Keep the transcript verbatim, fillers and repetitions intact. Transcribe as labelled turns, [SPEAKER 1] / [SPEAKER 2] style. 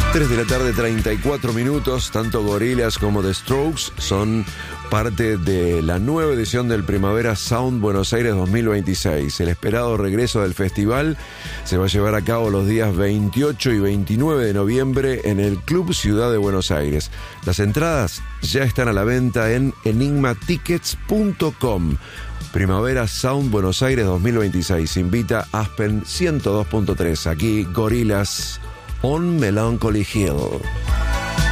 [SPEAKER 1] tres de la tarde, treinta y cuatro minutos. Tanto Gorillaz como The Strokes son parte de la nueva edición del Primavera Sound Buenos Aires dos mil veintiséis. El esperado regreso del festival se va a llevar a cabo los días veintiocho y veintinueve de noviembre en el Club Ciudad de Buenos Aires. Las entradas ya están a la venta en enigma tickets punto com. Primavera Sound Buenos Aires dos mil veintiséis. Invita Aspen ciento dos punto tres. Aquí Gorillaz on Melancholy Hill.